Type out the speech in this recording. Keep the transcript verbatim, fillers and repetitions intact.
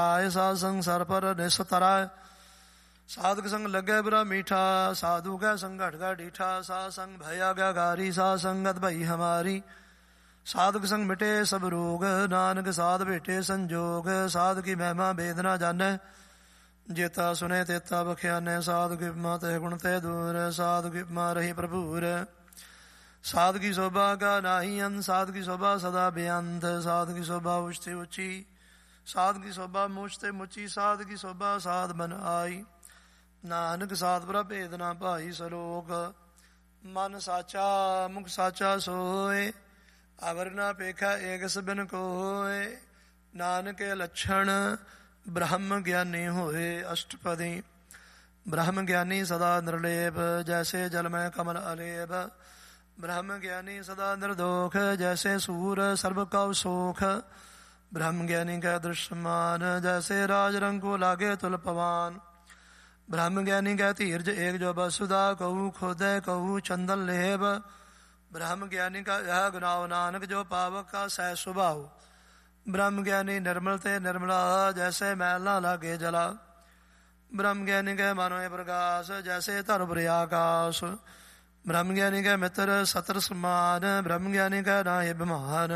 ਆਏ ਸਾਧ ਸੰਗ ਸਰ ਪਰ ਨਿਸ ਤਰਾਇ। ਸਾਧਕ ਸੰਗ ਲੱਗੇ ਬਰਾ ਮੀਠਾ, ਸਾਧੂ ਕੈ ਸੰਗ ਘਟ ਘਟ ਡੀਠਾ। ਸਾਧ ਸੰਗ ਭਇਆ ਗਿਆ ਗਾਰੀ, ਸਾਧ ਸੰਗਤ ਭਈ ਹਮਾਰੀ। ਸਾਧਕ ਸੰਗ ਮਿਟੇ ਸਭ ਰੋਗ, ਨਾਨਕ ਸਾਧ ਭੇਟੇ ਸੰਜੋਗ। ਸਾਧ ਕੀ ਮਹਿਮਾ ਵੇਦ ਨਾ ਜਾਣੈ, ਜੇਤਾ ਸੁਨੇ ਤੇਤਾ ਬਖਿਆਨੈ। ਸਾਧ ਕੀ ਉਪਮਾ ਤੈ ਗੁਣ ਤੈ ਦੂਰ, ਸਾਧ ਕੀ ਉਪਮਾ ਰਹੀ ਪ੍ਰਭੂਰ। ਸਾਧ ਕੀ ਸ਼ੋਭਾ ਕਾ ਨਾਹੀ ਅੰਤ, ਸਾਧ ਕੀ ਸ਼ੋਭਾ ਸਦਾ ਬੇਅੰਤ। ਸਾਧ ਕੀ ਸ਼ੋਭਾ ਉਚਤੇ ਉੱਚੀ, ਸਾਧ ਕੀ ਸ਼ੋਭਾ ਮੁਚ ਤੇ ਮੁਚੀ। ਸਾਧ ਕੀ ਸ਼ੋਭਾ ਸਾਧ ਬਨ ਆਈ, ਨਾਨਕ ਸਾਧ ਪ੍ਰਭ ਭੇਦ ਨਾ ਭਾਈ। ਸਲੋਕ ਮਨ ਸਾਚਾ ਮੁਖ ਸਾਚਾ ਸੋਏ, ਅਵਰ ਨਾ ਪੇਖਾ ਏਕਸ ਬਿਨ ਕੋਏ। ਨਾਨਕ ਕੇ ਲੱਛਣ ਬ੍ਰਹਮ ਗਿਆਨੀ ਹੋਏ। ਅਸ਼ਟਪਦੀ ਬ੍ਰਹਮ ਗਿਆਨੀ ਸਦਾ ਨਿਰਲੇਪ, ਜੈਸੇ ਜਲ ਮੈਂ ਕਮਲ ਅਲੇਪ। ਬ੍ਰਹਮ ਗਿਆਨੀ ਸਦਾ ਨਿਰਦੋਖ, ਜੈਸੇ ਸੂਰ ਸਰਬ ਕਉ ਸੋਖ। ਬ੍ਰਹਮ ਗਿਆਨੀ ਕੈ ਦ੍ਰਿਸ਼ਮਾਨ, ਜੈਸੇ ਰਾਜ ਰੰਗ ਕੋ ਲਾਗੇ ਤੁਲ ਪਵਾਨ। ਬ੍ਰਹਮ ਗਿਆਨੀ ਕੈ ਧੀਰਜ ਏਕ ਜੋ ਬਸੁਦਾ, ਕਹੂ ਖੋਦੈ ਕਹੂ ਚੰਦਨ ਲੇਬ। ਬ੍ਰਹਮ ਗਿਆਨੀ ਕਾ ਇਹ ਗੁਨਾਉ ਨਾਨਕ, ਜੋ ਪਾਵਕ ਕਾ ਸਹਿ ਸੁਭਾਉ। ਬ੍ਰਹਮ ਗਿਆਨੀ ਨਿਰਮਲ ਤੇ ਨਿਰਮਲਾ, ਜੈਸੇ ਮੈਲ ਨਾ ਲਾਗੇ ਜਲਾ। ਬ੍ਰਹਮ ਗਿਆਨੀ ਕੈ ਮਨੋ ਪ੍ਰਕਾਸ਼, ਜੈਸੇ ਧਰੁ ਆਕਾਸ਼। ਬ੍ਰਹਮ ਗਿਆਨੀ ਕੈ ਮਿੱਤਰ ਸਤਰ ਸਮਾਨ, ਬ੍ਰਹਮ ਗਿਆਨੀ ਕੈ ਨਾਹਿ ਬਿਮਾਨ।